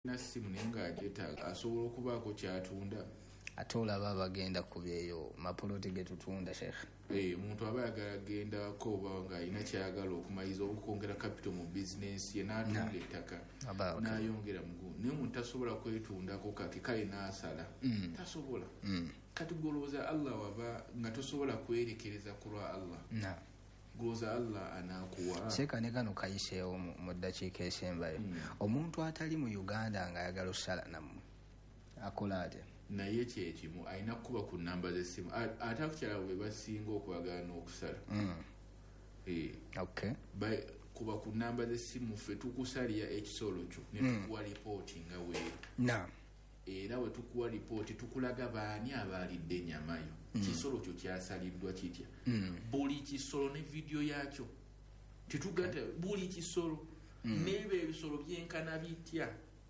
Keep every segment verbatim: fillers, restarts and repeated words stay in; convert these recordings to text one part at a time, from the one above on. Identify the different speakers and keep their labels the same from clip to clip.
Speaker 1: na simu nenga ageta asobola okubaako kyatunda
Speaker 2: ate olaba bagenda kubyeyo mapoloti ge tutunda sheikh
Speaker 1: eh omuntu aba yagala genda ko banga alina kyagala okumayiza okongera capital mu business ye n'atunda ettaka n'ayongera mugu naye omuntu tasobola kwetundako kakikaye n'asala
Speaker 2: mm.
Speaker 1: tasobola
Speaker 2: mm.
Speaker 1: kati goloza Allah waba nga tosobola kwerekereza kulwa Allah
Speaker 2: na
Speaker 1: goloza Allah anakuwa
Speaker 2: sheka ne kano kayishewo mu dakiika esembayo mm. omuntu atali mu Uganda nga ayagala osala namu akola ate
Speaker 1: naye kyekimu alina kuba ku namba z'essimu ate akukyala bwe basinga okwagala n'okusala
Speaker 2: mm.
Speaker 1: eh
Speaker 2: okay
Speaker 1: by kuba ku namba z'essimu ffe tukusalira ekisolo kyo ne tukuwa lipooti nga weero
Speaker 2: na
Speaker 1: era we tukuwa lipooti tukulaga baani abaalidde ennyama yo mm. kisolo kyo kyasaliddwa kitya
Speaker 2: mm.
Speaker 1: buli kisolo ne vidiyo yakyo tetugata okay. buli kisolo mm. n'ebyo ebisolo byenkana bitya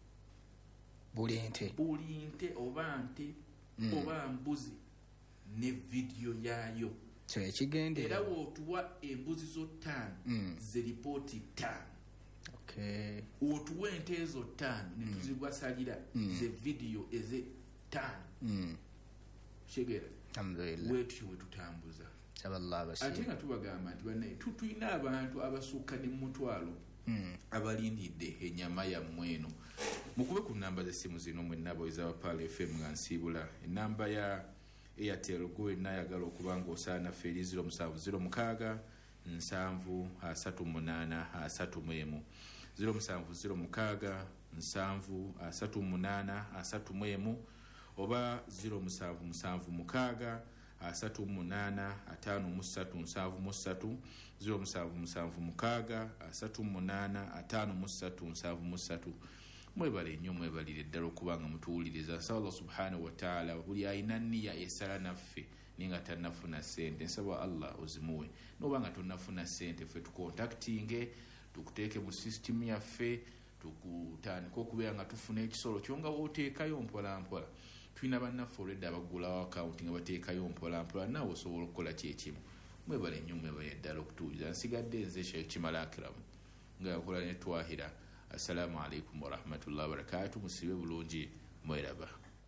Speaker 2: buli ente
Speaker 1: buli ente oba nte mm. oba mbuzi ne vidiyo yayo
Speaker 2: so ekigende
Speaker 1: era wotuwa embuzi zo ttaano
Speaker 2: mm.
Speaker 1: ze lipooti ttaano
Speaker 2: okay
Speaker 1: wotuwa ente ezo ttaano ne mm. tuzibasalira mm. ze vidiyo eze ttaano
Speaker 2: mm.
Speaker 1: shegera
Speaker 2: alhamdulillah
Speaker 1: wetu we tutambuza
Speaker 2: saballahu basi
Speaker 1: ate nga tubagamba nti bane tutuyina abantu abasukka ne mutwalo
Speaker 2: mm.
Speaker 1: abalindidde ennyama yammwe eno mukube ku namba z'essimu zino mwe nabo ez'Abapaala F M nga nsiibula enamba ya Airtel gwe nayagala okuba ng'osaana feri zero musanvu zero mukaaga nsanvu asatu munaana asatu mu emu zero musanvu zero mukaaga nsanvu asatu munaana asatu mu emu oba zero musanvu musanvu mukaaga asatu munaana ataano mu ssatu nsanvu mu ssatu zero musanvu musanvu mukaaga asatu munaana ataano mu ssatu nsanvu mu ssatu mwebale nnyo mwebalire ddala okubanga mutuwuliriza nsaba Allah subhanahu wa ta'ala buli ayina nniya esala naffe ninga tannafuna ssente nsaba Allah ozimuwe n'obanga tonnafuna ssente ffe tukontaktinge tukuteeke mu system yaffe tukutandika okubeera nga tufuna ekisolo kyo nga wooteekayo mpola mpola tulina bannaffe olwedde abagulawo akawunti nga bateekayo mpola mpola naawe osobola okukola kyekimu mwebale nnyo mwebale ddala okutuwuliriza nsigadde nze Sheikh Kimala Akram nga yakola ne twahira assalamu alaikum wa rahmatullahi wa barakatuh musibe bulungi mweraba.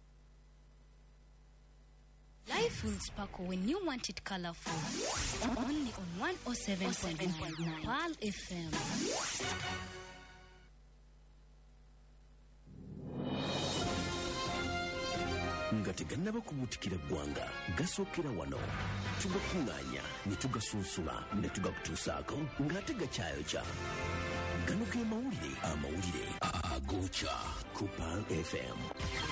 Speaker 3: Life will sparkle when you want it colorful. Only on one oh seven point nine Pal F M.
Speaker 4: Ngati gannaba kubutikira ggwanga gasookera wano tugakuŋŋaanya ne tugasunsula ne tugakutuusaako ng'ate gakyayokya gano ge mawulire amawulire agookya ku Pal F M.